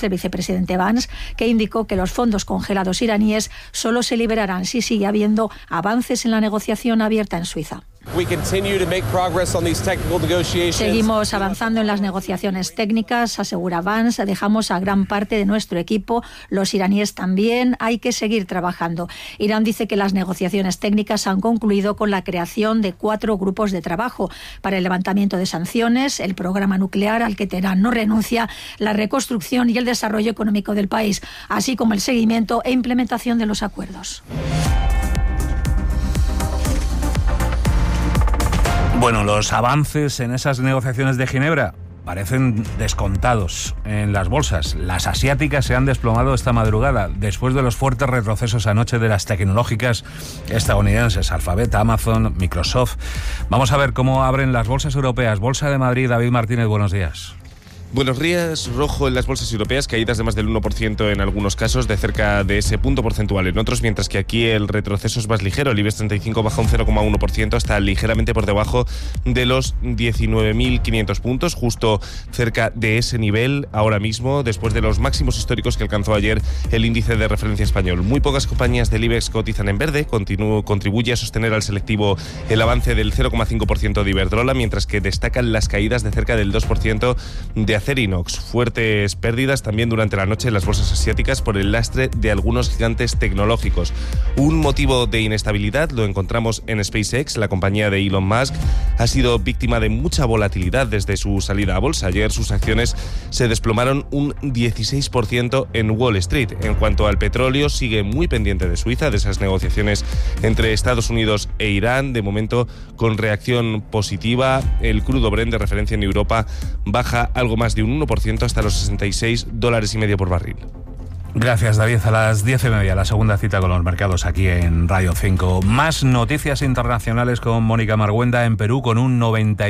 el vicepresidente Vance, que indicó que los fondos congelados iraníes solo se liberarán si sigue habiendo avances en la negociación abierta en Suiza. Seguimos avanzando en las negociaciones técnicas, asegura Vance. Dejamos a gran parte de nuestro equipo, los iraníes también. Hay que seguir trabajando. Irán dice que las negociaciones técnicas han concluido con la creación de 4 grupos de trabajo para el levantamiento de sanciones, el programa nuclear al que Teherán no renuncia, la reconstrucción y el desarrollo económico del país, así como el seguimiento e implementación de los acuerdos. Bueno, los avances en esas negociaciones de Ginebra parecen descontados en las bolsas. Las asiáticas se han desplomado esta madrugada después de los fuertes retrocesos anoche de las tecnológicas estadounidenses, Alphabet, Amazon, Microsoft. Vamos a ver cómo abren las bolsas europeas. Bolsa de Madrid, David Martínez, buenos días. Buenos días. Rojo en las bolsas europeas, caídas de más del 1% en algunos casos, de cerca de ese punto porcentual en otros, mientras que aquí el retroceso es más ligero. El IBEX 35 baja un 0,1%, hasta ligeramente por debajo de los 19.500 puntos, justo cerca de ese nivel ahora mismo, después de los máximos históricos que alcanzó ayer el índice de referencia español. Muy pocas compañías del IBEX cotizan en verde, contribuye a sostener al selectivo el avance del 0,5% de Iberdrola, mientras que destacan las caídas de cerca del 2% de Acerinox. Fuertes pérdidas también durante la noche en las bolsas asiáticas por el lastre de algunos gigantes tecnológicos. Un motivo de inestabilidad lo encontramos en SpaceX. La compañía de Elon Musk ha sido víctima de mucha volatilidad desde su salida a bolsa. Ayer sus acciones se desplomaron un 16% en Wall Street. En cuanto al petróleo, sigue muy pendiente de Suiza, de esas negociaciones entre Estados Unidos e Irán. De momento, con reacción positiva, el crudo Brent de referencia en Europa baja algo más de un 1% hasta los $66.50 por barril. Gracias, David. A las 10:30, la segunda cita con los mercados aquí en Radio 5. Más noticias internacionales con Mónica Marguenda. En Perú, con un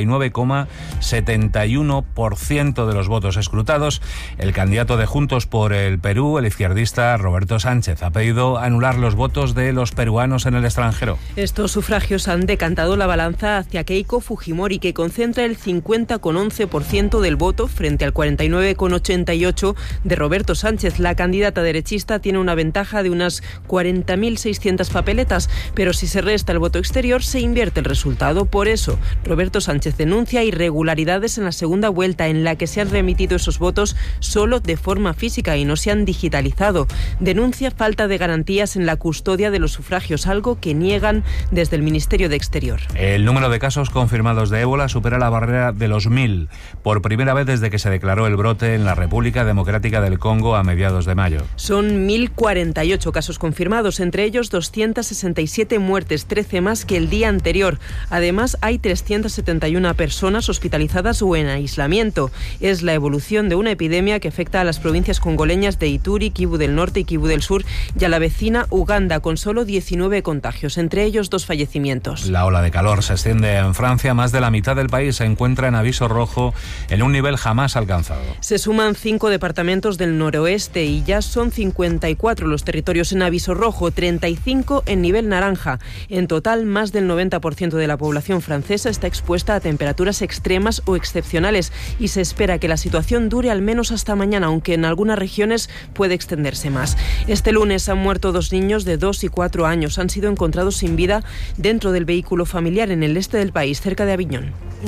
99,71% de los votos escrutados, el candidato de Juntos por el Perú, el izquierdista Roberto Sánchez, ha pedido anular los votos de los peruanos en el extranjero. Estos sufragios han decantado la balanza hacia Keiko Fujimori, que concentra el 50,11% del voto frente al 49,88% de Roberto Sánchez. La candidata derechista tiene una ventaja de unas 40.600 papeletas, pero si se resta el voto exterior se invierte el resultado. Por eso, Roberto Sánchez denuncia irregularidades en la segunda vuelta, en la que se han remitido esos votos solo de forma física y no se han digitalizado. Denuncia falta de garantías en la custodia de los sufragios, algo que niegan desde el Ministerio de Exterior. El número de casos confirmados de ébola supera la barrera de los 1.000, por primera vez desde que se declaró el brote en la República Democrática del Congo a mediados de mayo. Son 1.048 casos confirmados, entre ellos 267 muertes, 13 más que el día anterior. Además, hay 371 personas hospitalizadas o en aislamiento. Es la evolución de una epidemia que afecta a las provincias congoleñas de Ituri, Kivu del Norte y Kivu del Sur, y a la vecina Uganda, con solo 19 contagios, entre ellos 2 fallecimientos. La ola de calor se extiende en Francia. Más de la mitad del país se encuentra en aviso rojo, en un nivel jamás alcanzado. Se suman 5 departamentos del noroeste y ya son 54 los territorios en aviso rojo, 35 en nivel naranja. En total, más del 90% de la población francesa está expuesta a temperaturas extremas o excepcionales y se espera que la situación dure al menos hasta mañana, aunque en algunas regiones puede extenderse más. Este lunes han muerto 2 niños de 2 y 4 años. Han sido encontrados sin vida dentro del vehículo familiar en el este del país, cerca de Aviñón.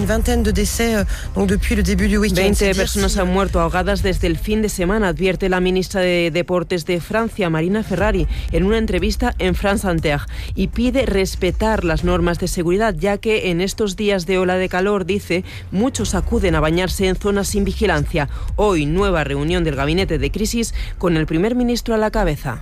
20 personas han muerto ahogadas desde el fin de semana, advierte la ministra de Deportes de Francia, Marina Ferrari, en una entrevista en France Inter, y pide respetar las normas de seguridad, ya que en estos días de ola de calor, dice, muchos acuden a bañarse en zonas sin vigilancia. Hoy, nueva reunión del gabinete de crisis con el primer ministro a la cabeza.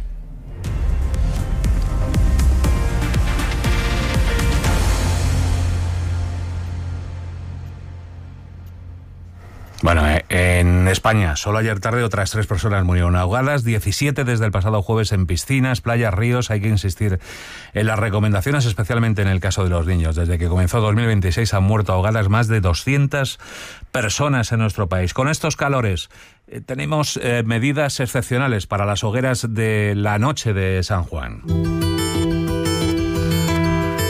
Bueno, en España, solo ayer tarde otras 3 personas murieron ahogadas, 17 desde el pasado jueves en piscinas, playas, ríos. Hay que insistir en las recomendaciones, especialmente en el caso de los niños. Desde que comenzó 2026 han muerto ahogadas más de 200 personas en nuestro país. Con estos calores tenemos medidas excepcionales para las hogueras de la noche de San Juan.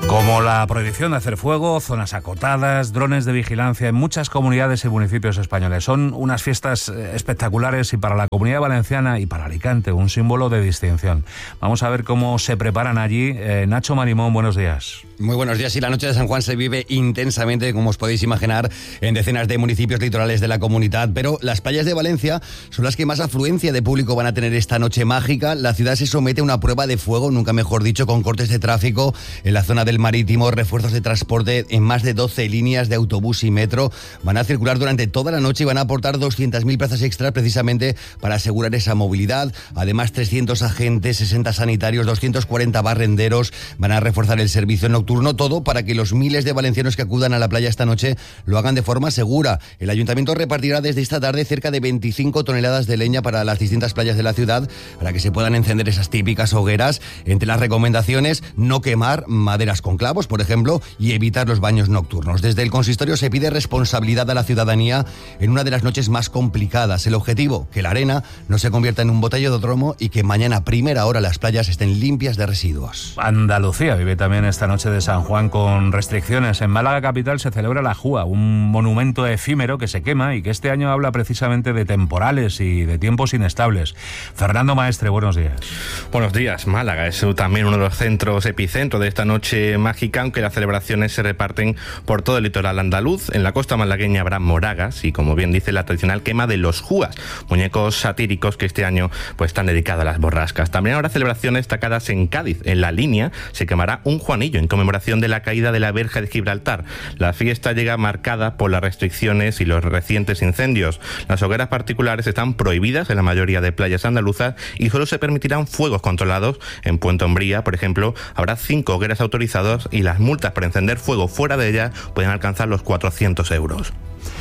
Como la prohibición de hacer fuego, zonas acotadas, drones de vigilancia en muchas comunidades y municipios españoles. Son unas fiestas espectaculares y para la Comunidad Valenciana y para Alicante un símbolo de distinción. Vamos a ver cómo se preparan allí. Nacho Marimón, buenos días. Muy buenos días. Y la noche de San Juan se vive intensamente, como os podéis imaginar, en decenas de municipios litorales de la comunidad. Pero las playas de Valencia son las que más afluencia de público van a tener esta noche mágica. La ciudad se somete a una prueba de fuego, nunca mejor dicho, con cortes de tráfico en la zona del Marítimo, refuerzos de transporte en más de 12 líneas de autobús y metro. Van a circular durante toda la noche y van a aportar 200.000 plazas extras precisamente para asegurar esa movilidad. Además, 300 agentes, 60 sanitarios, 240 barrenderos van a reforzar el servicio nocturno, todo para que los miles de valencianos que acudan a la playa esta noche lo hagan de forma segura. El ayuntamiento repartirá desde esta tarde cerca de 25 toneladas de leña para las distintas playas de la ciudad para que se puedan encender esas típicas hogueras. Entre las recomendaciones, no quemar maderas con clavos, por ejemplo, y evitar los baños nocturnos. Desde el consistorio se pide responsabilidad a la ciudadanía en una de las noches más complicadas. El objetivo, que la arena no se convierta en un botellódromo y que mañana a primera hora las playas estén limpias de residuos. Andalucía vive también esta noche de San Juan con restricciones. En Málaga capital se celebra la Júa, un monumento efímero que se quema y que este año habla precisamente de temporales y de tiempos inestables. Fernando Maestre, buenos días. Buenos días. Málaga es también uno de los centros epicentro de esta noche mágica, aunque las celebraciones se reparten por todo el litoral andaluz. En la costa malagueña habrá moragas y, como bien dice, la tradicional quema de los júas, muñecos satíricos que este año pues están dedicados a las borrascas. También habrá celebraciones destacadas en Cádiz. En La Línea se quemará un Juanillo en conmemoración de la caída de la verja de Gibraltar. La fiesta llega marcada por las restricciones y los recientes incendios. Las hogueras particulares están prohibidas en la mayoría de playas andaluzas y solo se permitirán fuegos controlados. En Puente Umbría, por ejemplo, habrá 5 hogueras autorizadas y las multas por encender fuego fuera de ellas pueden alcanzar los 400 euros.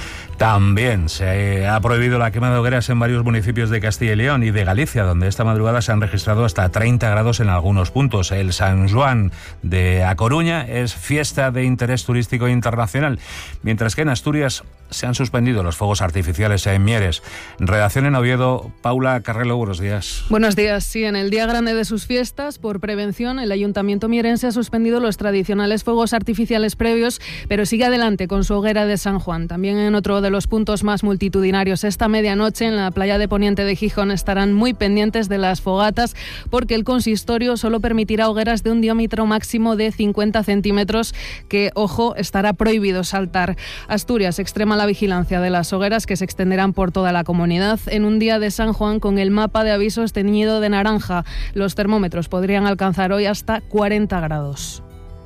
También se ha prohibido la quema de hogueras en varios municipios de Castilla y León y de Galicia, donde esta madrugada se han registrado hasta 30 grados en algunos puntos. El San Juan de A Coruña es fiesta de interés turístico internacional, mientras que en Asturias se han suspendido los fuegos artificiales en Mieres. Redacción en Oviedo, Paula Carrelo, buenos días. Buenos días. Sí, en el día grande de sus fiestas, por prevención, el Ayuntamiento mierense ha suspendido los tradicionales fuegos artificiales previos, pero sigue adelante con su hoguera de San Juan. También en otro de los puntos más multitudinarios esta medianoche, en la playa de Poniente de Gijón, estarán muy pendientes de las fogatas porque el consistorio solo permitirá hogueras de un diámetro máximo de 50 centímetros que, ojo, estará prohibido saltar. Asturias extrema la vigilancia de las hogueras que se extenderán por toda la comunidad en un día de San Juan con el mapa de avisos teñido de naranja. Los termómetros podrían alcanzar hoy hasta 40 grados.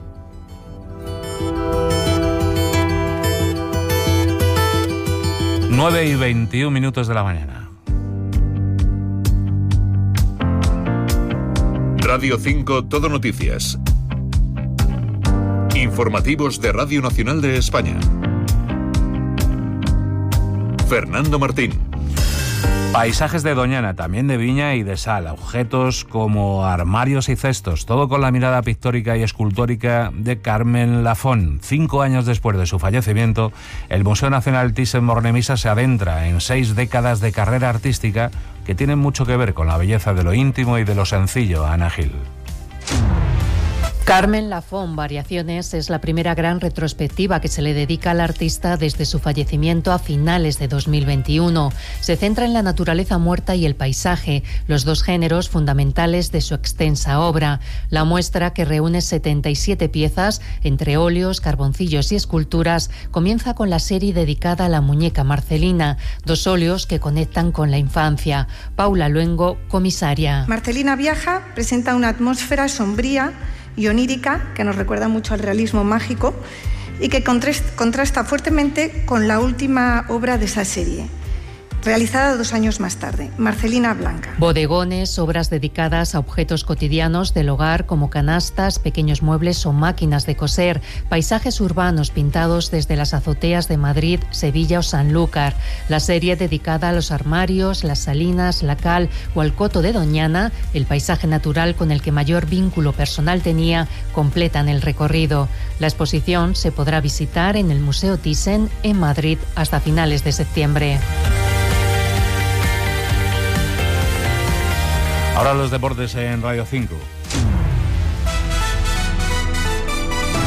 Nueve y 21 minutos de la mañana. Radio 5 Todo Noticias. Informativos de Radio Nacional de España. Fernando Martín. Paisajes de Doñana, también de Viña y de Sal, objetos como armarios y cestos, todo con la mirada pictórica y escultórica de Carmen Lafón. 5 años después de su fallecimiento, el Museo Nacional Thyssen-Bornemisza se adentra en 6 décadas de carrera artística que tienen mucho que ver con la belleza de lo íntimo y de lo sencillo. Ana Gil. Carmen Lafón, Variaciones, es la primera gran retrospectiva que se le dedica al artista desde su fallecimiento a finales de 2021. Se centra en la naturaleza muerta y el paisaje, los dos géneros fundamentales de su extensa obra. La muestra, que reúne 77 piezas, entre óleos, carboncillos y esculturas, comienza con la serie dedicada a la muñeca Marcelina, 2 óleos que conectan con la infancia. Paula Luengo, comisaria. Marcelina viaja, presenta una atmósfera sombría y onírica que nos recuerda mucho al realismo mágico y que contrasta fuertemente con la última obra de esa serie, realizada 2 años más tarde, Marcelina Blanca. Bodegones, obras dedicadas a objetos cotidianos del hogar como canastas, pequeños muebles o máquinas de coser, paisajes urbanos pintados desde las azoteas de Madrid, Sevilla o Sanlúcar. La serie dedicada a los armarios, las salinas, la cal o al coto de Doñana, el paisaje natural con el que mayor vínculo personal tenía, completan el recorrido. La exposición se podrá visitar en el Museo Thyssen en Madrid hasta finales de septiembre. Ahora los deportes en Radio 5.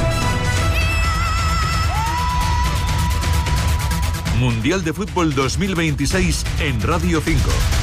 Mundial de Fútbol 2026 en Radio 5.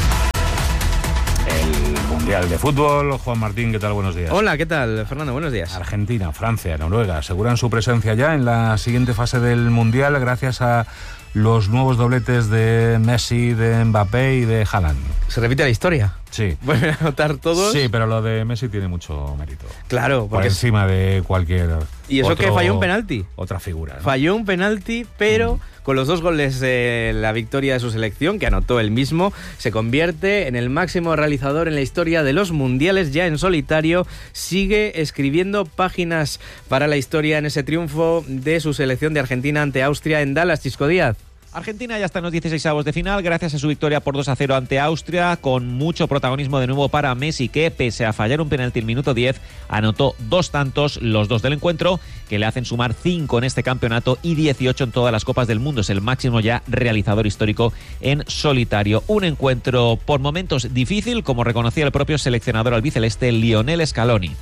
El Mundial de Fútbol. Juan Martín, ¿qué tal? Buenos días. Hola, ¿qué tal, Fernando? Buenos días. Argentina, Francia, Noruega aseguran su presencia ya en la siguiente fase del Mundial gracias a los nuevos dobletes de Messi, de Mbappé y de Haaland. ¿Se repite la historia? Sí. ¿Vuelven a anotar todos? Sí, pero lo de Messi tiene mucho mérito. Claro. Por encima de cualquier Y eso que falló un penalti. Otra figura, ¿no? Falló un penalti, pero con los 2 goles de la victoria de su selección, que anotó él mismo, se convierte en el máximo realizador en la historia de los mundiales, ya en solitario. Sigue escribiendo páginas para la historia en ese triunfo de su selección de Argentina ante Austria en Dallas. Chisco Díaz. Argentina ya está en los 16avos de final gracias a su victoria por 2-0 ante Austria, con mucho protagonismo de nuevo para Messi, que pese a fallar un penalti en el minuto 10, anotó 2 tantos, los 2 del encuentro, que le hacen sumar 5 en este campeonato y 18 en todas las Copas del Mundo. Es el máximo ya realizador histórico en solitario. Un encuentro por momentos difícil, como reconocía el propio seleccionador albiceleste, Lionel Scaloni.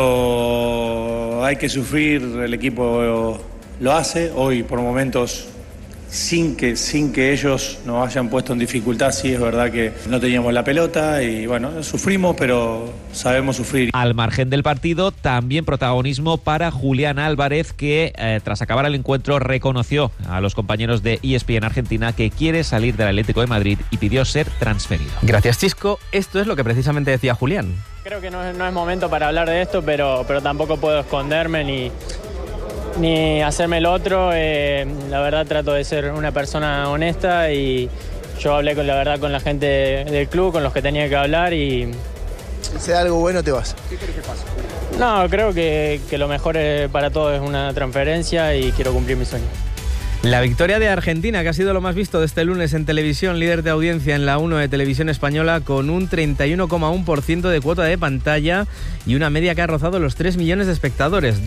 Cuando hay que sufrir, el equipo lo hace. Hoy, por momentos, sin que ellos nos hayan puesto en dificultad, sí es verdad que no teníamos la pelota y bueno, sufrimos, pero sabemos sufrir. Al margen del partido, también protagonismo para Julián Álvarez, que tras acabar el encuentro reconoció a los compañeros de ESPN Argentina que quiere salir del Atlético de Madrid y pidió ser transferido. Gracias, Chisco. Esto es lo que precisamente decía Julián. Creo que no es momento para hablar de esto, pero tampoco puedo esconderme ni hacerme el otro. La verdad trato de ser una persona honesta y yo hablé con la gente del club, con los que tenía que hablar y... Si sea algo bueno te vas. ¿Qué querés que pase? No, creo que lo mejor para todos es una transferencia y quiero cumplir mi sueño. La victoria de Argentina, que ha sido lo más visto de este lunes en televisión, líder de audiencia en la 1 de Televisión Española, con un 31,1% de cuota de pantalla y una media que ha rozado los 3 millones de espectadores,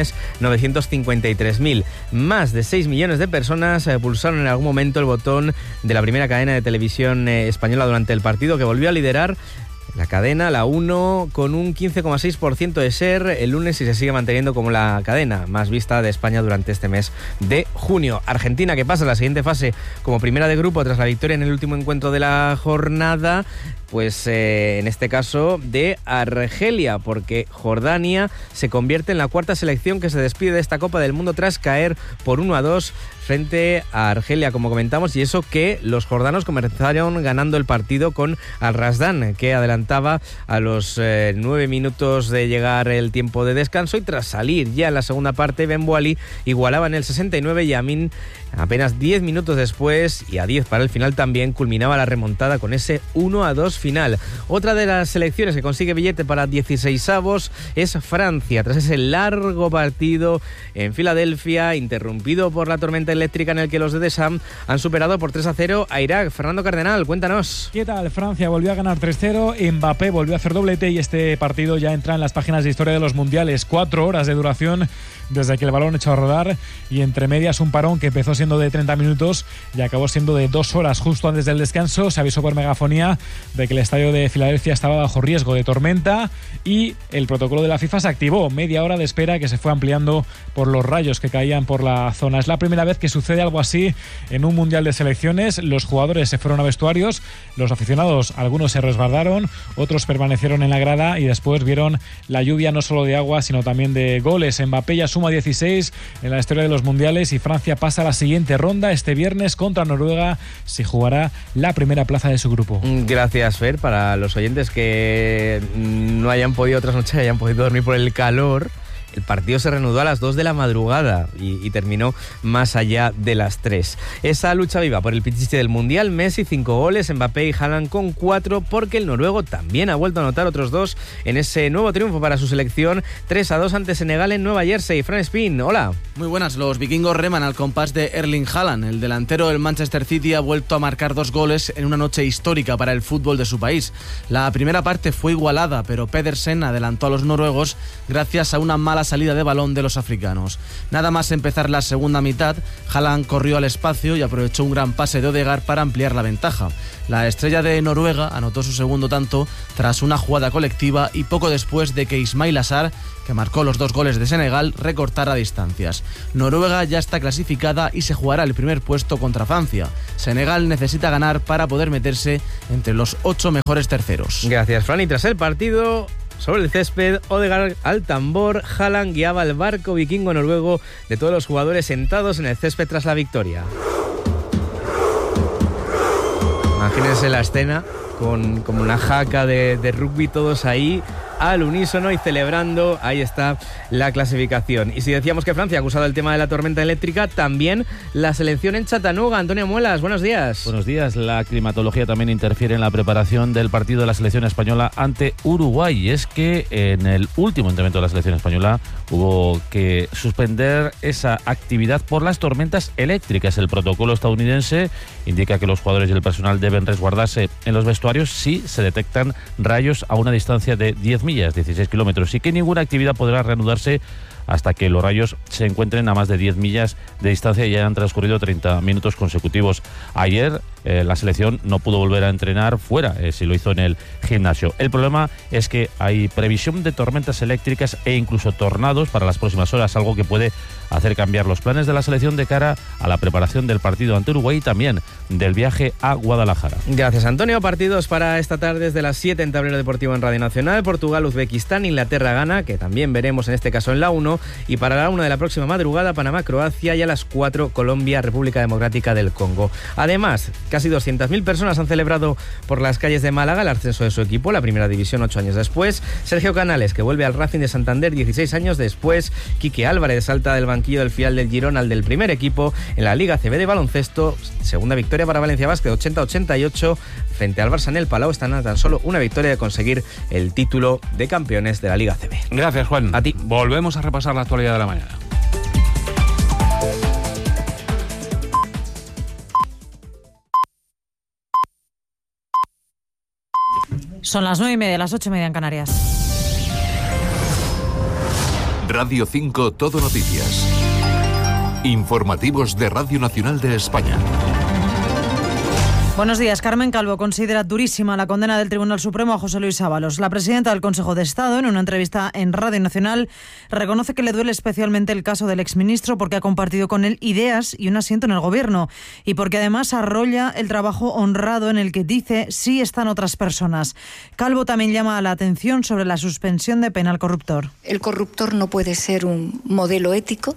2.953.000. Más de 6 millones de personas pulsaron en algún momento el botón de la primera cadena de televisión española durante el partido, que volvió a liderar la cadena, la 1, con un 15,6% de share el lunes y se sigue manteniendo como la cadena más vista de España durante este mes de junio. Argentina, que pasa a la siguiente fase como primera de grupo tras la victoria en el último encuentro de la jornada, pues en este caso de Argelia, porque Jordania se convierte en la 4ª selección que se despide de esta Copa del Mundo tras caer por 1-2 frente a Argelia, como comentamos, y eso que los jordanos comenzaron ganando el partido con Al Razdan, que adelantaba a los 9 minutos de llegar el tiempo de descanso, y tras salir ya en la segunda parte, Ben Boali igualaba en el 69 y Amin apenas 10 minutos después, y a 10 para el final también, culminaba la remontada con ese 1-2 final. Otra de las selecciones que consigue billete para 16avos es Francia, tras ese largo partido en Filadelfia, interrumpido por la tormenta eléctrica, en el que los de Deschamps han superado por 3-0 a Irak. Fernando Cardenal, cuéntanos. ¿Qué tal? Francia volvió a ganar 3-0, Mbappé volvió a hacer doblete y este partido ya entra en las páginas de historia de los mundiales. 4 horas de duración desde que el balón echó a rodar y entre medias un parón que empezó siendo de 30 minutos y acabó siendo de 2 horas. Justo antes del descanso se avisó por megafonía de que el estadio de Filadelfia estaba bajo riesgo de tormenta y el protocolo de la FIFA se activó. Media hora de espera que se fue ampliando por los rayos que caían por la zona. Es la primera vez que sucede algo así en un mundial de selecciones. Los jugadores se fueron a vestuarios, los aficionados, algunos se resguardaron, otros permanecieron en la grada y después vieron la lluvia no solo de agua sino también de goles. Mbappé ya suma 16 en la historia de los mundiales y Francia pasa a la siguiente ronda. Este viernes contra Noruega se jugará la primera plaza de su grupo. Gracias, Fer. Para los oyentes que no hayan podido otras noches, hayan podido dormir por el calor, el partido se reanudó a las 2 de la madrugada y terminó más allá de las 3. Esa lucha viva por el pichichi del Mundial, Messi 5 goles, Mbappé y Haaland con 4, porque el noruego también ha vuelto a anotar otros 2 en ese nuevo triunfo para su selección, 3-2 ante Senegal en Nueva Jersey. Fran Spin, hola. Muy buenas, los vikingos reman al compás de Erling Haaland. El delantero del Manchester City ha vuelto a marcar 2 goles en una noche histórica para el fútbol de su país. La primera parte fue igualada, pero Pedersen adelantó a los noruegos gracias a una mala la salida de balón de los africanos. Nada más empezar la segunda mitad, Haaland corrió al espacio y aprovechó un gran pase de Odegaard para ampliar la ventaja. La estrella de Noruega anotó su segundo tanto tras una jugada colectiva y poco después de que Ismaïla Sarr, que marcó los 2 goles de Senegal, recortara distancias. Noruega ya está clasificada y se jugará el primer puesto contra Francia. Senegal necesita ganar para poder meterse entre los 8 mejores terceros. Gracias, Fran. Y tras el partido, sobre el césped, Odegaard al tambor, Haaland guiaba el barco vikingo noruego de todos los jugadores sentados en el césped tras la victoria. Imagínense la escena con como una jaca de rugby, todos ahí al unísono y celebrando. Ahí está la clasificación. Y si decíamos que Francia ha acusado el tema de la tormenta eléctrica, también la selección en Chattanooga. Antonio Muelas, buenos días. Buenos días. La climatología también interfiere en la preparación del partido de la selección española ante Uruguay. Y es que en el último entrenamiento de la selección española hubo que suspender esa actividad por las tormentas eléctricas. El protocolo estadounidense indica que los jugadores y el personal deben resguardarse en los vestuarios si se detectan rayos a una distancia de 10 millas, 16 kilómetros, y que ninguna actividad podrá reanudarse hasta que los rayos se encuentren a más de 10 millas de distancia y hayan transcurrido 30 minutos consecutivos. Ayer la selección no pudo volver a entrenar fuera, si lo hizo en el gimnasio. El problema es que hay previsión de tormentas eléctricas e incluso tornados para las próximas horas, algo que puede hacer cambiar los planes de la selección de cara a la preparación del partido ante Uruguay y también del viaje a Guadalajara. Gracias, Antonio. Partidos para esta tarde desde las 7 en Tablero Deportivo en Radio Nacional. Portugal, Uzbekistán, Inglaterra, Ghana, que también veremos en este caso en la 1. Y para la 1 de la próxima madrugada, Panamá, Croacia, y a las 4, Colombia, República Democrática del Congo. Además, casi 200.000 personas han celebrado por las calles de Málaga el ascenso de su equipo, la primera división 8 años después. Sergio Canales, que vuelve al Racing de Santander 16 años después. Quique Álvarez salta del banquillo del filial del Girona al del primer equipo en la Liga CB de baloncesto. Segunda victoria para Valencia Basket, 80-88 frente al Barça en el Palau. Están a tan solo una victoria de conseguir el título de campeones de la Liga CB. Gracias, Juan. A ti. Volvemos a repasar la actualidad de la mañana. Son las 9:30, las 8:30 en Canarias. Radio 5 Todo Noticias. Informativos de Radio Nacional de España. Buenos días. Carmen Calvo considera durísima la condena del Tribunal Supremo a José Luis Ábalos. La presidenta del Consejo de Estado, en una entrevista en Radio Nacional, reconoce que le duele especialmente el caso del exministro porque ha compartido con él ideas y un asiento en el gobierno y porque además arrolla el trabajo honrado en el que dice sí están otras personas. Calvo también llama la atención sobre la suspensión de pena al corruptor. El corruptor no puede ser un modelo ético.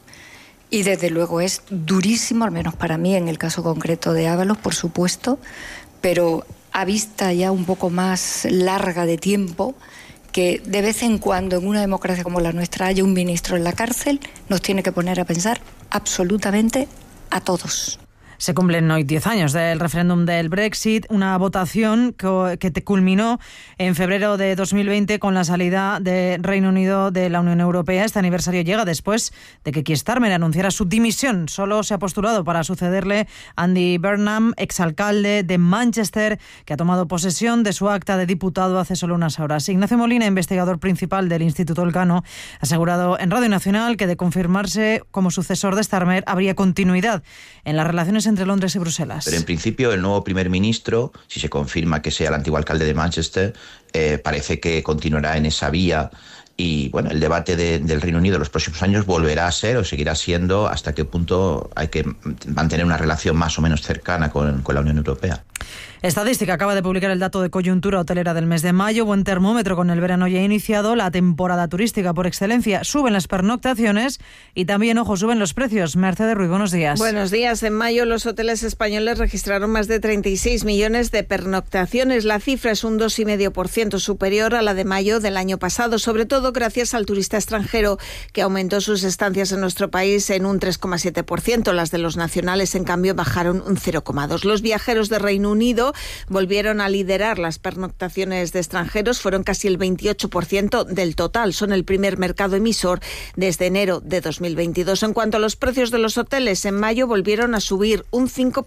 Y desde luego es durísimo, al menos para mí, en el caso concreto de Ábalos, por supuesto, pero a vista ya un poco más larga de tiempo, que de vez en cuando en una democracia como la nuestra haya un ministro en la cárcel, nos tiene que poner a pensar absolutamente a todos. Se cumplen hoy 10 años del referéndum del Brexit, una votación que culminó en febrero de 2020 con la salida de Reino Unido de la Unión Europea. Este aniversario llega después de que Keir Starmer anunciara su dimisión. Solo se ha postulado para sucederle Andy Burnham, exalcalde de Manchester, que ha tomado posesión de su acta de diputado hace solo unas horas. Ignacio Molina, investigador principal del Instituto Elcano, ha asegurado en Radio Nacional que de confirmarse como sucesor de Starmer habría continuidad en las relaciones entre Londres y Bruselas. Pero en principio el nuevo primer ministro, si se confirma que sea el antiguo alcalde de Manchester, parece que continuará en esa vía. Y bueno, el debate del Reino Unido en los próximos años volverá a ser o seguirá siendo hasta qué punto hay que mantener una relación más o menos cercana con la Unión Europea. Estadística acaba de publicar el dato de coyuntura hotelera del mes de mayo. Buen termómetro, con el verano ya iniciado, la temporada turística por excelencia. Suben las pernoctaciones y también, ojo, suben los precios. Mercedes Ruiz, buenos días. Buenos días. En mayo los hoteles españoles registraron más de 36 millones de pernoctaciones. La cifra es un 2,5% superior a la de mayo del año pasado, sobre todo gracias al turista extranjero, que aumentó sus estancias en nuestro país en un 3,7%. Las de los nacionales, en cambio, bajaron un 0,2%. Los viajeros de Reino Unido volvieron a liderar las pernoctaciones de extranjeros, fueron casi el 28% del total. Son el primer mercado emisor desde enero de 2022. En cuanto a los precios de los hoteles, en mayo volvieron a subir un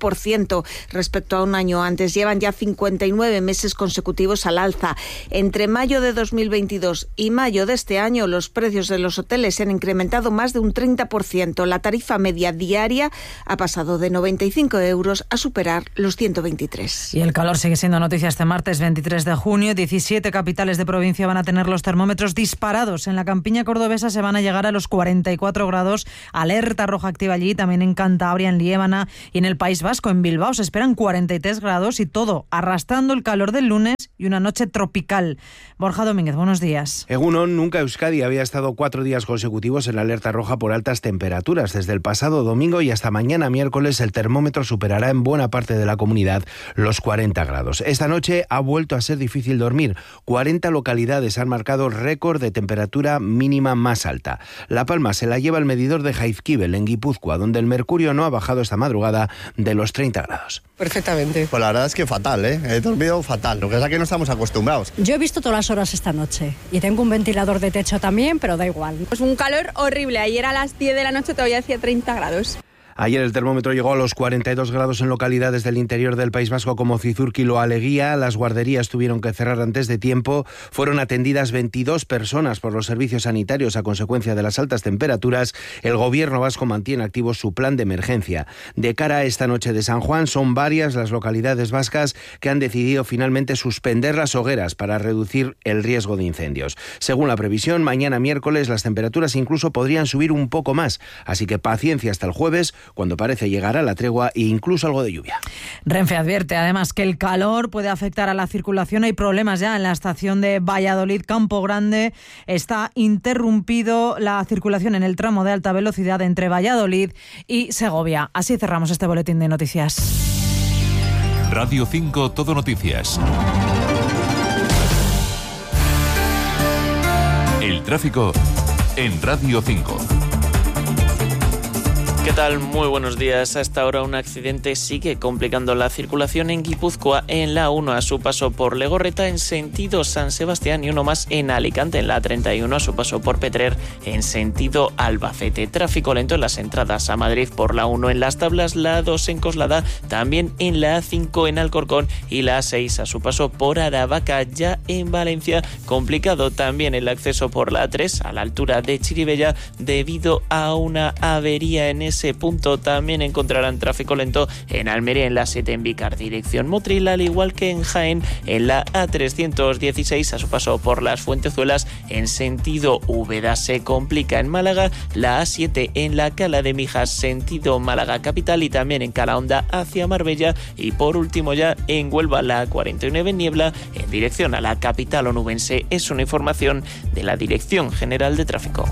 5% respecto a un año antes. Llevan ya 59 meses consecutivos al alza. Entre mayo de 2022 y mayo de este año, los precios de los hoteles se han incrementado más de un 30%. La tarifa media diaria ha pasado de 95 euros a superar los 123. Y el calor sigue siendo noticia este martes 23 de junio. 17 capitales de provincia van a tener los termómetros disparados. En la campiña cordobesa se van a llegar a los 44 grados. Alerta roja activa allí, también en Cantabria, en Liébana y en el País Vasco. En Bilbao se esperan 43 grados y todo arrastrando el calor del lunes y una noche tropical. Borja Domínguez, buenos días. Egunon, nunca Euskadi había estado 4 días consecutivos en la alerta roja por altas temperaturas. Desde el pasado domingo y hasta mañana miércoles el termómetro superará en buena parte de la comunidad los 40 grados. Esta noche ha vuelto a ser difícil dormir. 40 localidades han marcado récord de temperatura mínima más alta. La Palma se la lleva el medidor de Jaizkibel en Guipúzcoa, donde el mercurio no ha bajado esta madrugada de los 30 grados. Perfectamente. Pues la verdad es que fatal, ¿eh? He dormido fatal, lo que es que no estamos acostumbrados. Yo he visto todas las horas esta noche y tengo un ventilador de techo también, pero da igual. Pues un calor horrible. Ayer a las 10 de la noche todavía hacía 30 grados. Ayer el termómetro llegó a los 42 grados en localidades del interior del País Vasco como Cizurkil o Aleguía. Las guarderías tuvieron que cerrar antes de tiempo. Fueron atendidas 22 personas por los servicios sanitarios a consecuencia de las altas temperaturas. El gobierno vasco mantiene activo su plan de emergencia. De cara a esta noche de San Juan, son varias las localidades vascas que han decidido finalmente suspender las hogueras para reducir el riesgo de incendios. Según la previsión, mañana miércoles las temperaturas incluso podrían subir un poco más. Así que paciencia hasta el jueves, cuando parece llegar a la tregua e incluso algo de lluvia. Renfe advierte además que el calor puede afectar a la circulación. Hay problemas ya en la estación de Valladolid Campo Grande. Está interrumpido la circulación en el tramo de alta velocidad entre Valladolid y Segovia. Así cerramos este boletín de noticias. Radio 5 Todo Noticias. El tráfico en Radio 5. ¿Qué tal? Muy buenos días. Hasta ahora un accidente sigue complicando la circulación en Guipúzcoa en la 1 a su paso por Legorreta en sentido San Sebastián y uno más en Alicante en la 31 a su paso por Petrer en sentido Albacete. Tráfico lento en las entradas a Madrid por la 1 en Las Tablas, la 2 en Coslada, también en la A5 en Alcorcón y la A6 a su paso por Aravaca. Ya en Valencia, complicado también el acceso por la A3 a la altura de Chirivella debido a una avería en ese punto. También encontrarán tráfico lento en Almería en la 7 en Vícar dirección Motril, al igual que en Jaén en la A316 a su paso por las Fuentezuelas en sentido Úbeda. Se complica en Málaga la A7 en la Cala de Mijas sentido Málaga capital y también en Calahonda hacia Marbella y por último ya en Huelva la A49 en Niebla en dirección a la capital onubense. Es una información de la Dirección General de Tráfico.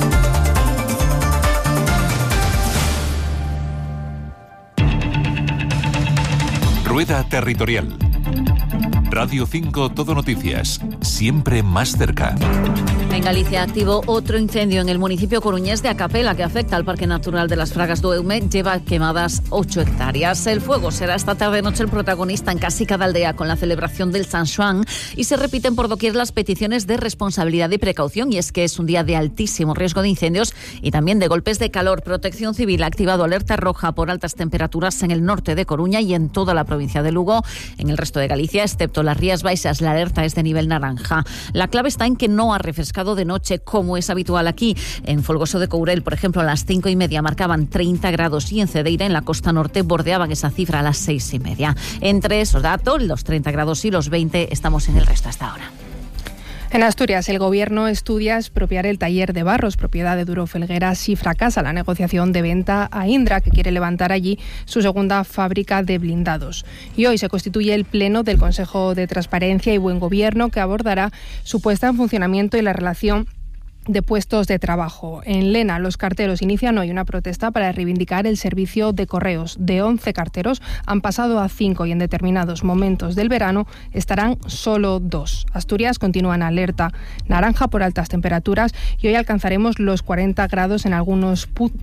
Rueda Territorial. Radio 5 Todo Noticias. Siempre más cerca. En Galicia activo otro incendio en el municipio coruñés de Acapela que afecta al Parque Natural de las Fragas do Eume. Lleva quemadas 8 hectáreas. El fuego será esta tarde-noche el protagonista en casi cada aldea con la celebración del San Xoán y se repiten por doquier las peticiones de responsabilidad y precaución. Y es que es un día de altísimo riesgo de incendios y también de golpes de calor. Protección Civil ha activado alerta roja por altas temperaturas en el norte de Coruña y en toda la provincia de Lugo. En el resto de Galicia, excepto las Rías Baixas, la alerta es de nivel naranja. La clave está en que no ha refrescado de noche, como es habitual aquí. En Folgoso de Courel, por ejemplo, a las 5:30 marcaban 30 grados y en Cedeira, en la costa norte, bordeaban esa cifra a las 6:30. Entre esos datos, los 30 grados y los 20, estamos en el resto hasta ahora. En Asturias, el Gobierno estudia expropiar el taller de Barros, propiedad de Duro Felguera, si fracasa la negociación de venta a Indra, que quiere levantar allí su segunda fábrica de blindados. Y hoy se constituye el Pleno del Consejo de Transparencia y Buen Gobierno, que abordará su puesta en funcionamiento y la relación de puestos de trabajo. En Lena, los carteros inician hoy una protesta para reivindicar el servicio de correos. De 11 carteros han pasado a 5 y en determinados momentos del verano estarán solo 2. Asturias continúa en alerta naranja por altas temperaturas y hoy alcanzaremos los 40 grados en algunos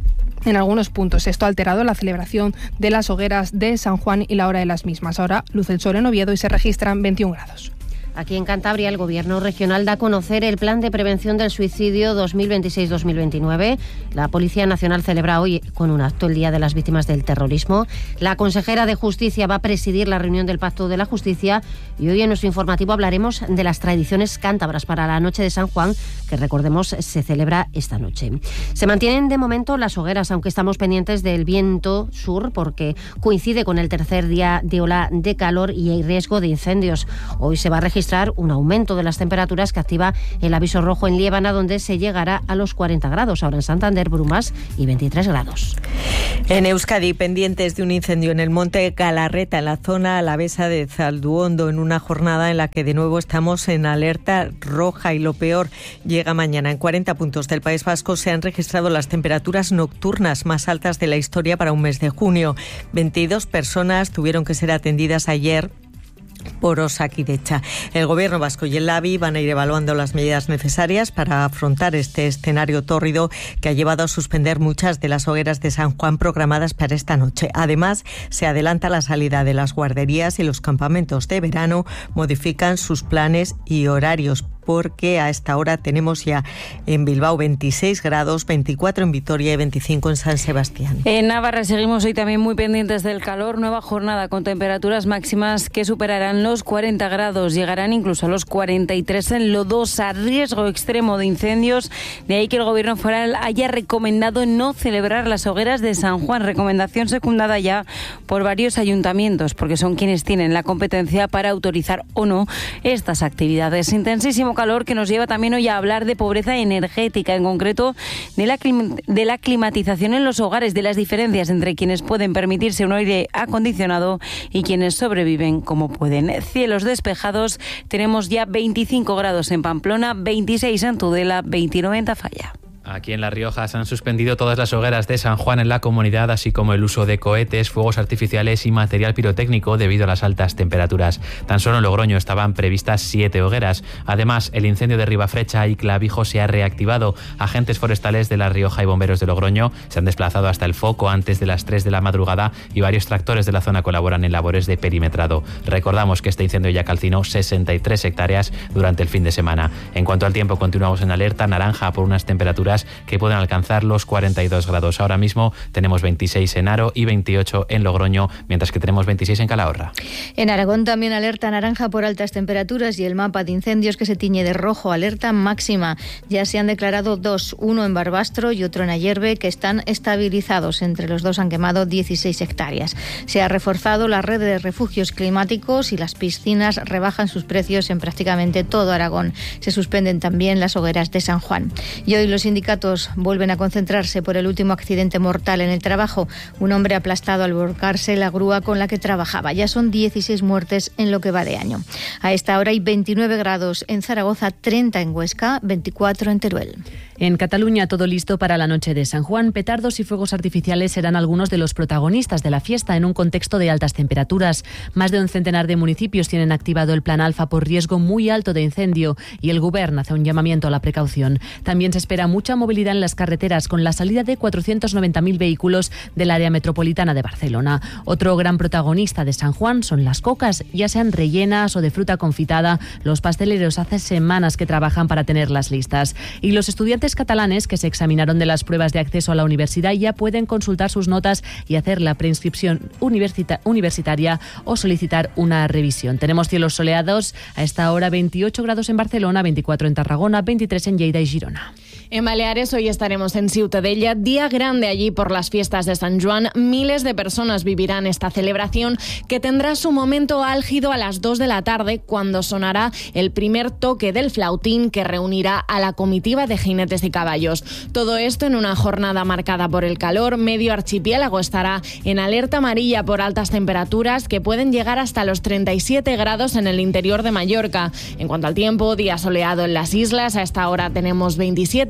puntos. Esto ha alterado la celebración de las hogueras de San Juan y la hora de las mismas. Ahora luce el sol en Oviedo y se registran 21 grados. Aquí en Cantabria, el Gobierno regional da a conocer el Plan de Prevención del Suicidio 2026-2029. La Policía Nacional celebra hoy con un acto el Día de las Víctimas del Terrorismo. La consejera de Justicia va a presidir la reunión del Pacto de la Justicia y hoy en nuestro informativo hablaremos de las tradiciones cántabras para la Noche de San Juan, que recordemos se celebra esta noche. Se mantienen de momento las hogueras, aunque estamos pendientes del viento sur porque coincide con el tercer día de ola de calor y hay riesgo de incendios. Hoy se va a registrar un aumento de las temperaturas que activa el aviso rojo en Liébana, donde se llegará a los 40 grados. Ahora en Santander, brumas y 23 grados. En Euskadi, pendientes de un incendio en el monte Galarreta, en la zona alavesa de Zalduondo, en una jornada en la que de nuevo estamos en alerta roja y lo peor llega mañana. En 40 puntos del País Vasco se han registrado las temperaturas nocturnas más altas de la historia para un mes de junio. 22 personas tuvieron que ser atendidas ayer por Osakidetza. El Gobierno vasco y el LABI van a ir evaluando las medidas necesarias para afrontar este escenario tórrido que ha llevado a suspender muchas de las hogueras de San Juan programadas para esta noche. Además, se adelanta la salida de las guarderías y los campamentos de verano modifican sus planes y horarios, porque a esta hora tenemos ya en Bilbao 26 grados, 24 en Vitoria y 25 en San Sebastián. En Navarra seguimos hoy también muy pendientes del calor. Nueva jornada con temperaturas máximas que superarán los 40 grados, llegarán incluso a los 43 en Lodosa. Riesgo extremo de incendios, de ahí que el Gobierno foral haya recomendado no celebrar las hogueras de San Juan. Recomendación secundada ya por varios ayuntamientos, porque son quienes tienen la competencia para autorizar o no estas actividades. Intensísimo calor que nos lleva también hoy a hablar de pobreza energética, en concreto de la climatización en los hogares, de las diferencias entre quienes pueden permitirse un aire acondicionado y quienes sobreviven como pueden. Cielos despejados, tenemos ya 25 grados en Pamplona, 26 en Tudela, 29 en Tafalla. Aquí en La Rioja se han suspendido todas las hogueras de San Juan en la comunidad, así como el uso de cohetes, fuegos artificiales y material pirotécnico debido a las altas temperaturas. Tan solo en Logroño estaban previstas 7 hogueras. Además, el incendio de Ribafrecha y Clavijo se ha reactivado. Agentes forestales de La Rioja y bomberos de Logroño se han desplazado hasta el foco antes de las 3 de la madrugada y varios tractores de la zona colaboran en labores de perimetrado. Recordamos que este incendio ya calcinó 63 hectáreas durante el fin de semana. En cuanto al tiempo, continuamos en alerta naranja por unas temperaturas que pueden alcanzar los 42 grados. Ahora mismo tenemos 26 en Haro y 28 en Logroño, mientras que tenemos 26 en Calahorra. En Aragón también alerta naranja por altas temperaturas y el mapa de incendios que se tiñe de rojo, alerta máxima. Ya se han declarado 2, uno en Barbastro y otro en Ayerbe, que están estabilizados. Entre los dos han quemado 16 hectáreas. Se ha reforzado la red de refugios climáticos y las piscinas rebajan sus precios en prácticamente todo Aragón. Se suspenden también las hogueras de San Juan. Y hoy los sindicatos vuelven a concentrarse por el último accidente mortal en el trabajo. Un hombre aplastado al volcarse la grúa con la que trabajaba. Ya son 16 muertes en lo que va de año. A esta hora hay 29 grados en Zaragoza, 30 en Huesca, 24 en Teruel. En Cataluña todo listo para la noche de San Juan. Petardos y fuegos artificiales serán algunos de los protagonistas de la fiesta en un contexto de altas temperaturas. Más de un centenar de municipios tienen activado el plan Alfa por riesgo muy alto de incendio y el Govern hace un llamamiento a la precaución. También se espera mucha movilidad en las carreteras con la salida de 490.000 vehículos del área metropolitana de Barcelona. Otro gran protagonista de San Juan son las cocas, ya sean rellenas o de fruta confitada. Los pasteleros hace semanas que trabajan para tenerlas listas. Y los estudiantes catalanes que se examinaron de las pruebas de acceso a la universidad ya pueden consultar sus notas y hacer la preinscripción universitaria o solicitar una revisión. Tenemos cielos soleados a esta hora, 28 grados en Barcelona, 24 en Tarragona, 23 en Lleida y Girona. En Baleares hoy estaremos en Ciutadella, día grande allí por las fiestas de San Juan. Miles de personas vivirán esta celebración que tendrá su momento álgido a las 2 de la tarde cuando sonará el primer toque del flautín que reunirá a la comitiva de jinetes y caballos. Todo esto en una jornada marcada por el calor. Medio archipiélago estará en alerta amarilla por altas temperaturas que pueden llegar hasta los 37 grados en el interior de Mallorca. En cuanto al tiempo, día soleado en las islas. A esta hora tenemos 27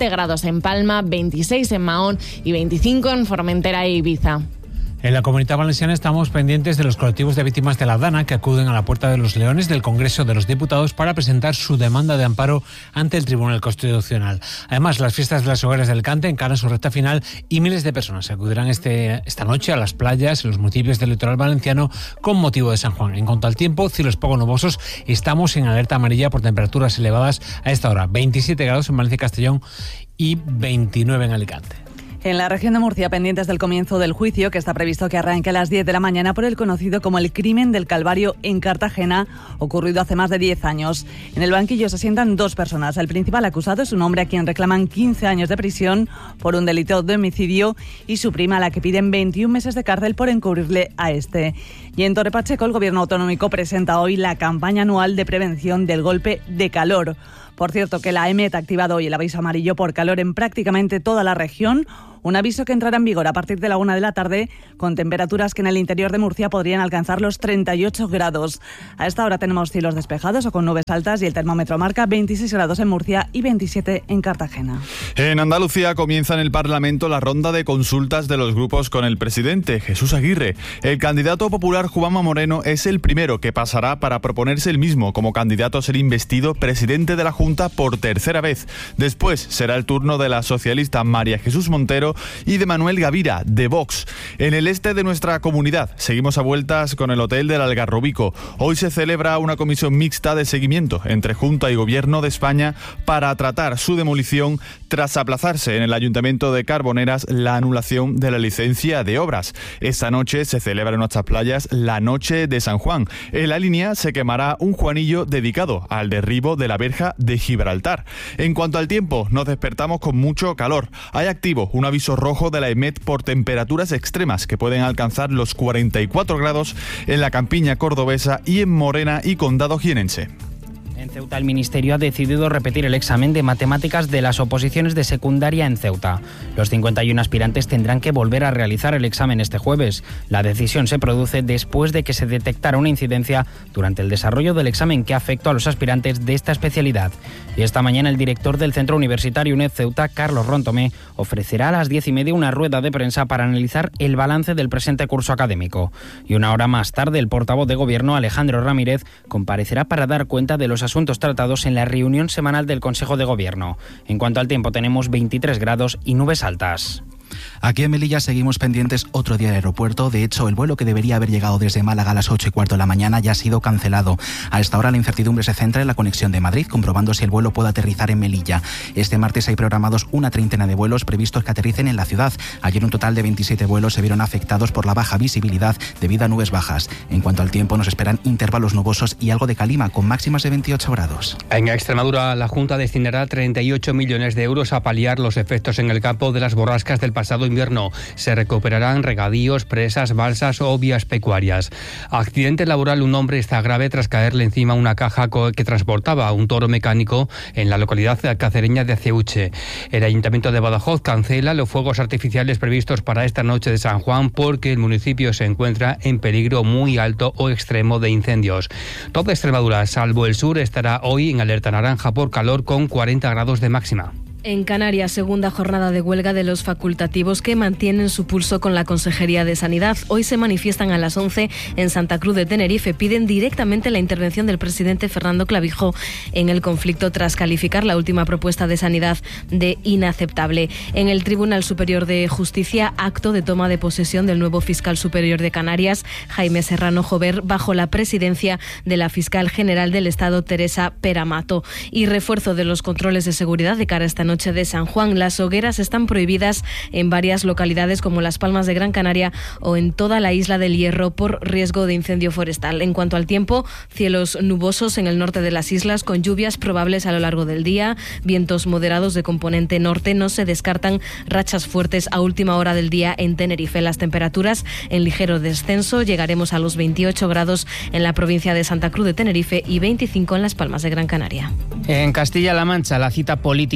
27 grados en Palma, 26 en Mahón y 25 en Formentera e Ibiza. En la Comunitat Valenciana estamos pendientes de los colectivos de víctimas de la Dana que acuden a la Puerta de los Leones del Congreso de los Diputados para presentar su demanda de amparo ante el Tribunal Constitucional. Además, las fiestas de las hogueras del Cante encaran su recta final y miles de personas acudirán esta noche a las playas en los municipios del litoral valenciano con motivo de San Juan. En cuanto al tiempo, cielos poco nubosos, estamos en alerta amarilla por temperaturas elevadas a esta hora. 27 grados en Valencia y Castellón y 29 en Alicante. En la región de Murcia, pendientes del comienzo del juicio, que está previsto que arranque a las 10 de la mañana por el conocido como el crimen del Calvario en Cartagena, ocurrido hace más de 10 años. En el banquillo se sientan 2 personas. El principal acusado es un hombre a quien reclaman 15 años de prisión por un delito de homicidio y su prima, a la que piden 21 meses de cárcel por encubrirle a este. Y en Torre Pacheco, el Gobierno autonómico presenta hoy la campaña anual de prevención del golpe de calor. Por cierto, que la EMET ha activado hoy el aviso amarillo por calor en prácticamente toda la región, un aviso que entrará en vigor a partir de la 1 de la tarde, con temperaturas que en el interior de Murcia podrían alcanzar los 38 grados. A esta hora tenemos cielos despejados o con nubes altas y el termómetro marca 26 grados en Murcia y 27 en Cartagena. En Andalucía comienza en el Parlamento la ronda de consultas de los grupos con el presidente, Jesús Aguirre. El candidato popular Juanma Moreno es el primero que pasará para proponerse el mismo como candidato a ser investido presidente de la Junta por tercera vez. Después será el turno de la socialista María Jesús Montero y de Manuel Gavira, de Vox. En el este de nuestra comunidad seguimos a vueltas con el Hotel del Algarrobico. Hoy se celebra una comisión mixta de seguimiento entre Junta y Gobierno de España para tratar su demolición tras aplazarse en el Ayuntamiento de Carboneras la anulación de la licencia de obras. Esta noche se celebra en nuestras playas la Noche de San Juan. En la línea se quemará un juanillo dedicado al derribo de la verja de Gibraltar. En cuanto al tiempo, nos despertamos con mucho calor. Hay activo un aviso rojo de la EMET por temperaturas extremas que pueden alcanzar los 44 grados en la campiña cordobesa y en Morena y Condado Jienense. En Ceuta, el Ministerio ha decidido repetir el examen de matemáticas de las oposiciones de secundaria en Ceuta. Los 51 aspirantes tendrán que volver a realizar el examen este jueves. La decisión se produce después de que se detectara una incidencia durante el desarrollo del examen que afectó a los aspirantes de esta especialidad. Y esta mañana el director del Centro Universitario UNED Ceuta, Carlos Rontomé, ofrecerá a las 10:30 una rueda de prensa para analizar el balance del presente curso académico. Y una hora más tarde, el portavoz de Gobierno, Alejandro Ramírez, comparecerá para dar cuenta de los asuntos tratados en la reunión semanal del Consejo de Gobierno. En cuanto al tiempo, tenemos 23 grados y nubes altas. Aquí en Melilla seguimos pendientes otro día del aeropuerto. De hecho, el vuelo que debería haber llegado desde Málaga a las 8:15 de la mañana ya ha sido cancelado. A esta hora la incertidumbre se centra en la conexión de Madrid, comprobando si el vuelo puede aterrizar en Melilla. Este martes hay programados una treintena de vuelos previstos que aterricen en la ciudad. Ayer un total de 27 vuelos se vieron afectados por la baja visibilidad debido a nubes bajas. En cuanto al tiempo, nos esperan intervalos nubosos y algo de calima, con máximas de 28 grados. En Extremadura, la Junta destinará 38 millones de euros a paliar los efectos en el campo de las borrascas del pasado invierno. Se recuperarán regadíos, presas, balsas o vías pecuarias. Accidente laboral: un hombre está grave tras caerle encima una caja que transportaba un toro mecánico en la localidad cacereña de Ceuche. El Ayuntamiento de Badajoz cancela los fuegos artificiales previstos para esta noche de San Juan porque el municipio se encuentra en peligro muy alto o extremo de incendios. Toda Extremadura, salvo el sur, estará hoy en alerta naranja por calor con 40 grados de máxima. En Canarias, segunda jornada de huelga de los facultativos que mantienen su pulso con la Consejería de Sanidad. Hoy se manifiestan a las 11 en Santa Cruz de Tenerife. Piden directamente la intervención del presidente Fernando Clavijo en el conflicto tras calificar la última propuesta de sanidad de inaceptable. En el Tribunal Superior de Justicia, acto de toma de posesión del nuevo fiscal superior de Canarias, Jaime Serrano Jover, bajo la presidencia de la fiscal general del Estado, Teresa Peramato. Y refuerzo de los controles de seguridad de cara a esta noche de San Juan. Las hogueras están prohibidas en varias localidades como Las Palmas de Gran Canaria o en toda la isla del Hierro por riesgo de incendio forestal. En cuanto al tiempo, cielos nubosos en el norte de las islas con lluvias probables a lo largo del día, vientos moderados de componente norte, no se descartan rachas fuertes a última hora del día en Tenerife. Las temperaturas en ligero descenso, llegaremos a los 28 grados en la provincia de Santa Cruz de Tenerife y 25 en Las Palmas de Gran Canaria. En Castilla-La Mancha, la cita política del día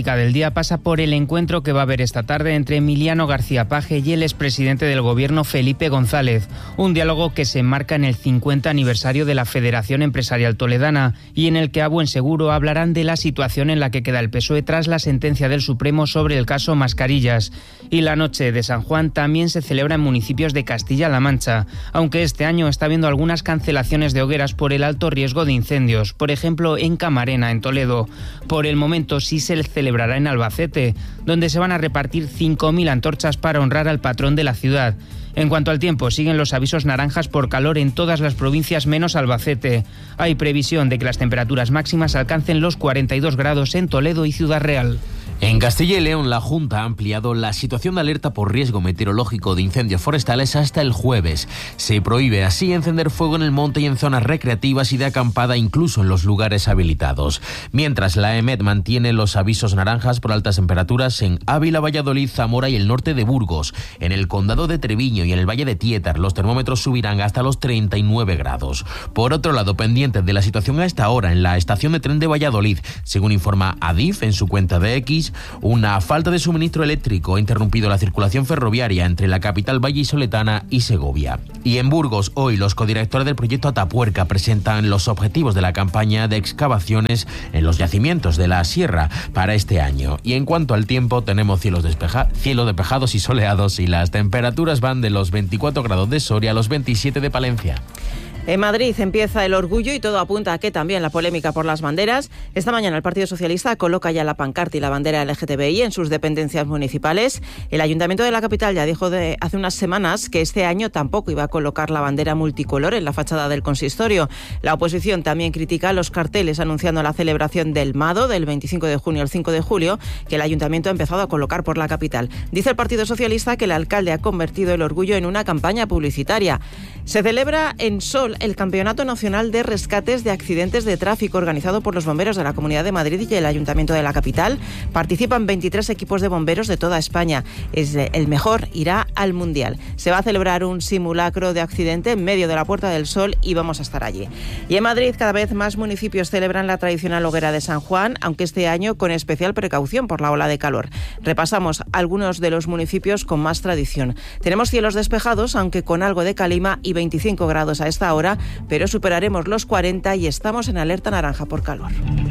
día pasa por el encuentro que va a haber esta tarde entre Emiliano García Paje y el expresidente del Gobierno, Felipe González. Un diálogo que se enmarca en el 50 aniversario de la Federación Empresarial Toledana y en el que a buen seguro hablarán de la situación en la que queda el PSOE tras la sentencia del Supremo sobre el caso Mascarillas. Y la noche de San Juan también se celebra en municipios de Castilla-La Mancha, aunque este año está habiendo algunas cancelaciones de hogueras por el alto riesgo de incendios, por ejemplo en Camarena, en Toledo. Por el momento sí se celebrará en Albacete, donde se van a repartir 5.000 antorchas para honrar al patrón de la ciudad. En cuanto al tiempo, siguen los avisos naranjas por calor en todas las provincias menos Albacete. Hay previsión de que las temperaturas máximas alcancen los 42 grados en Toledo y Ciudad Real. En Castilla y León, la Junta ha ampliado la situación de alerta por riesgo meteorológico de incendios forestales hasta el jueves. Se prohíbe así encender fuego en el monte y en zonas recreativas y de acampada, incluso en los lugares habilitados. Mientras, la EMET mantiene los avisos naranjas por altas temperaturas en Ávila, Valladolid, Zamora y el norte de Burgos. En el condado de Treviño y en el valle de Tietar, los termómetros subirán hasta los 39 grados. Por otro lado, pendientes de la situación a esta hora en la estación de tren de Valladolid, según informa Adif en su cuenta de X, una falta de suministro eléctrico ha interrumpido la circulación ferroviaria entre la capital vallisoletana y Segovia. Y en Burgos, hoy los codirectores del proyecto Atapuerca presentan los objetivos de la campaña de excavaciones en los yacimientos de la sierra para este año. Y en cuanto al tiempo, tenemos cielos despejados y soleados, y las temperaturas van de los 24 grados de Soria a los 27 de Palencia. En Madrid empieza el orgullo y todo apunta a que también la polémica por las banderas. Esta mañana el Partido Socialista coloca ya la pancarta y la bandera LGTBI en sus dependencias municipales. El Ayuntamiento de la capital ya dijo hace unas semanas que este año tampoco iba a colocar la bandera multicolor en la fachada del consistorio. La oposición también critica los carteles anunciando la celebración del MADO del 25 de junio al 5 de julio que el Ayuntamiento ha empezado a colocar por la capital. Dice el Partido Socialista que el alcalde ha convertido el orgullo en una campaña publicitaria. Se celebra en Sol el Campeonato Nacional de Rescates de Accidentes de Tráfico organizado por los bomberos de la Comunidad de Madrid y el Ayuntamiento de la capital. Participan 23 equipos de bomberos de toda España. El mejor irá al Mundial. Se va a celebrar un simulacro de accidente en medio de la Puerta del Sol y vamos a estar allí. Y en Madrid cada vez más municipios celebran la tradicional hoguera de San Juan, aunque este año con especial precaución por la ola de calor. Repasamos algunos de los municipios con más tradición. Tenemos cielos despejados, aunque con algo de calima, y 25 grados a esta hora, pero superaremos los 40 y estamos en alerta naranja por calor.